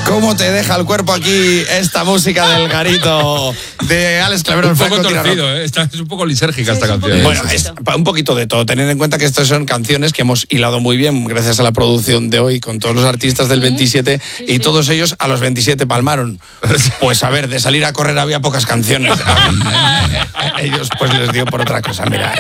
¿Cómo te deja el cuerpo aquí esta música del garito de Alex Clavero? Un poco torcido, ¿eh? Es un poco lisérgica esta canción. Bueno, es un poquito de todo. Tened en cuenta que estas son canciones que hemos hilado muy bien gracias a la producción de hoy con todos los artistas del 27 y todos ellos a los 27 palmaron. Pues a ver, de salir a correr había pocas canciones. A ellos pues les dio por otra cosa. Mira,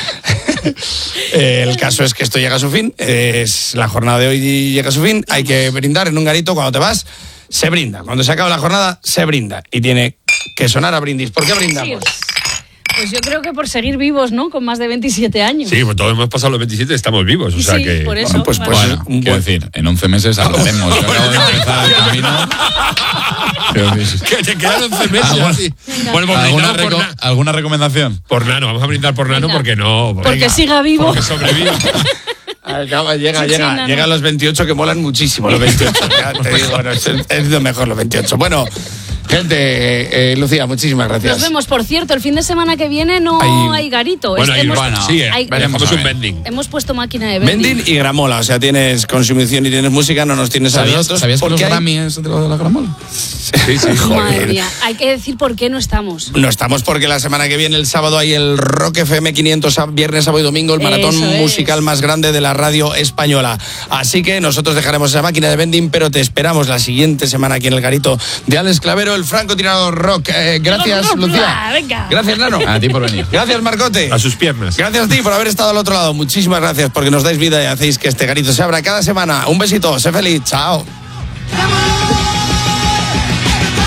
el caso es que esto llega a su fin. La jornada de hoy llega a su fin. Hay que brindar en un garito. Cuando te vas, se brinda. Cuando se acaba la jornada, se brinda. Y tiene que sonar a brindis. ¿Por qué brindamos? Pues yo creo que por seguir vivos, ¿no? Con más de 27 años. Sí, pues todos hemos pasado los 27 y estamos vivos, o sea que... por eso. Bueno, quiero decir, en 11 meses hablaremos. Yo acabo de empezar el camino. Que te quedan 11 meses. Bueno, ¿Alguna recomendación? Por Nano, vamos a brindar por Nano porque no... Porque siga vivo. Porque sobreviva. Llega a los 28 que molan muchísimo, los 28. Te digo, bueno, es lo mejor los 28. Bueno, gente, Lucía, muchísimas gracias. Nos vemos, por cierto, el fin de semana que viene no hay garito. Bueno, hemos un vending. Hemos puesto máquina de vending. Vending y gramola, o sea, tienes consumición y tienes música, no nos tienes a nosotros. ¿Sabías que los Grammy es de la gramola? Sí, Madre mía, hay que decir por qué no estamos. No estamos porque la semana que viene, el sábado, hay el Rock FM 500, viernes, sábado y domingo, el maratón musical más grande de la radio española. Así que nosotros dejaremos esa máquina de vending, pero te esperamos la siguiente semana aquí en el garito de Alex Clavero, el francotirador rock. Gracias, Lucía. Venga. Gracias, Nano. A ti por venir. Gracias, Marcote. A sus piernas. Gracias a ti por haber estado al otro lado. Muchísimas gracias porque nos dais vida y hacéis que este garito se abra cada semana. Un besito, sé feliz. Chao.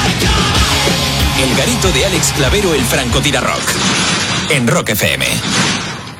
El garito de Alex Clavero, el francotirador rock. En Rock FM.